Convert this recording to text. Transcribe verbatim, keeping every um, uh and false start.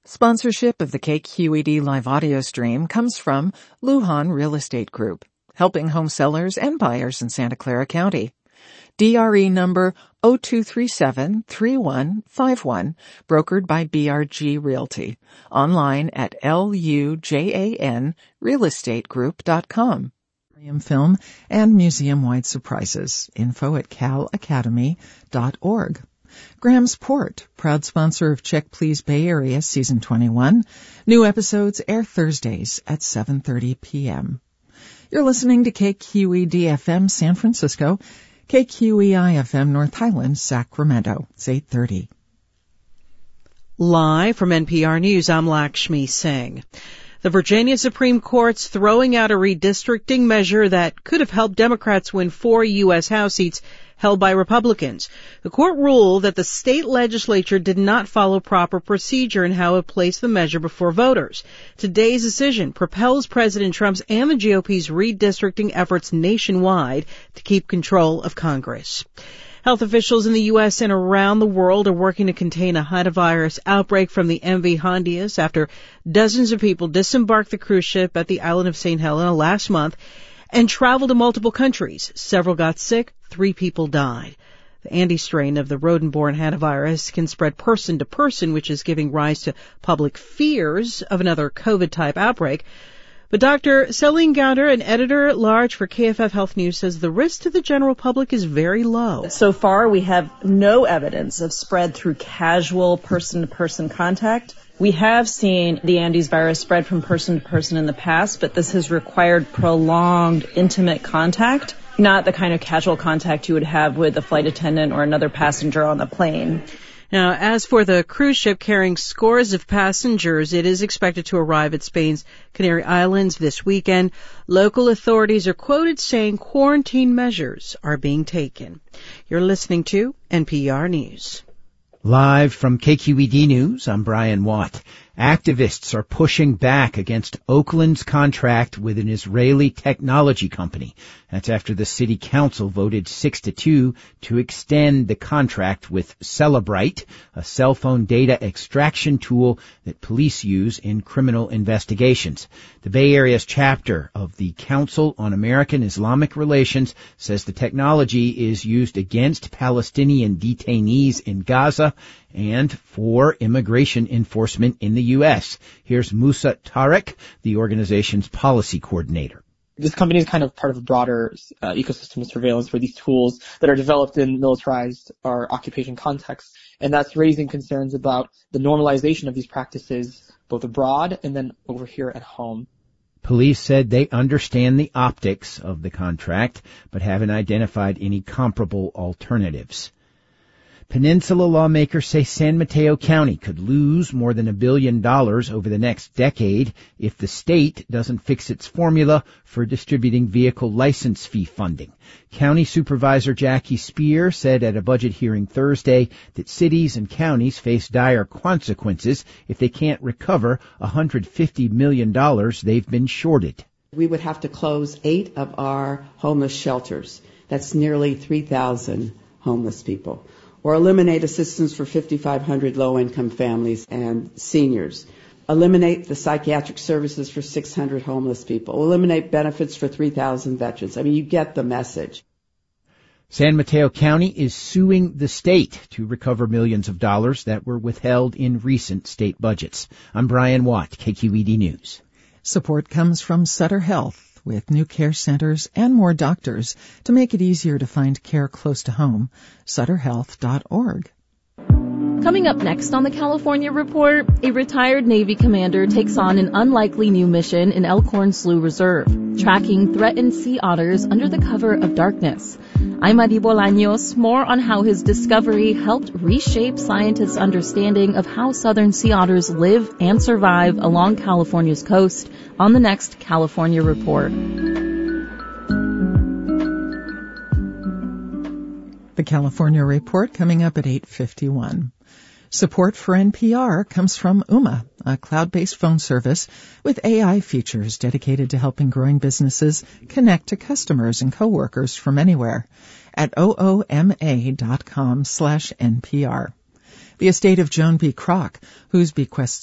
Sponsorship of the K Q E D live audio stream comes from Lujan Real Estate Group, helping home sellers and buyers in Santa Clara County. D R E number zero two three seven three one five one, brokered by B R G Realty. Online at L U J A N real estate group dot com. Film and museum-wide surprises. Info at cal academy dot org. Graham's Port, proud sponsor of Check Please Bay Area Season twenty-one. New episodes air Thursdays at seven thirty p.m. You're listening to K Q E D F M San Francisco, K Q E I F M North Highlands, Sacramento. It's eight thirty. Live from N P R News, I'm Lakshmi Singh. The Virginia Supreme Court's throwing out a redistricting measure that could have helped Democrats win four U S House seats held by Republicans. The court ruled that the state legislature did not follow proper procedure in how it placed the measure before voters. Today's decision propels President Trump's and the G O P's redistricting efforts nationwide to keep control of Congress. Health officials in the U S and around the world are working to contain a hantavirus outbreak from the M V Hondias after dozens of people disembarked the cruise ship at the island of Saint Helena last month and traveled to multiple countries. Several got sick, three people died. The Andes strain of the rodent-borne hantavirus can spread person to person, which is giving rise to public fears of another COVID-type outbreak. But Doctor Celine Gounder, an editor-at-large for K F F Health News, says the risk to the general public is very low. So far, we have no evidence of spread through casual person-to-person contact. We have seen the Andes virus spread from person to person in the past, but this has required prolonged, intimate contact, not the kind of casual contact you would have with a flight attendant or another passenger on the plane. Now, as for the cruise ship carrying scores of passengers, it is expected to arrive at Spain's Canary Islands this weekend. Local authorities are quoted saying quarantine measures are being taken. You're listening to N P R News. Live from K Q E D News, I'm Brian Watt. Activists are pushing back against Oakland's contract with an Israeli technology company. That's after the city council voted six to two to extend the contract with Cellebrite, a cell phone data extraction tool that police use in criminal investigations. The Bay Area's chapter of the Council on American Islamic Relations says the technology is used against Palestinian detainees in Gaza and for immigration enforcement in the U S. Here's Musa Tariq, the organization's policy coordinator. This company is kind of part of a broader uh, ecosystem of surveillance for these tools that are developed in militarized or occupation contexts, and that's raising concerns about the normalization of these practices both abroad and then over here at home. Police said they understand the optics of the contract, but haven't identified any comparable alternatives. Peninsula lawmakers say San Mateo County could lose more than a billion dollars over the next decade if the state doesn't fix its formula for distributing vehicle license fee funding. County Supervisor Jackie Spear said at a budget hearing Thursday that cities and counties face dire consequences if they can't recover one hundred fifty million dollars they've been shorted. We would have to close eight of our homeless shelters. That's nearly three thousand homeless people. Or eliminate assistance for fifty-five hundred low-income families and seniors. Eliminate the psychiatric services for six hundred homeless people. Eliminate benefits for three thousand veterans. I mean, you get the message. San Mateo County is suing the state to recover millions of dollars that were withheld in recent state budgets. I'm Brian Watt, K Q E D News. Support comes from Sutter Health, with new care centers and more doctors to make it easier to find care close to home. sutter health dot org. Coming up next on the California Report, a retired Navy commander takes on an unlikely new mission in Elkhorn Slough Reserve, tracking threatened sea otters under the cover of darkness. I'm Adi Bolaños. More on how his discovery helped reshape scientists' understanding of how southern sea otters live and survive along California's coast on the next California Report. The California Report coming up at eight fifty-one. Support for N P R comes from Ooma, a cloud-based phone service with A I features dedicated to helping growing businesses connect to customers and coworkers from anywhere at ooma dot com slash N P R. The estate of Joan B. Kroc, whose bequests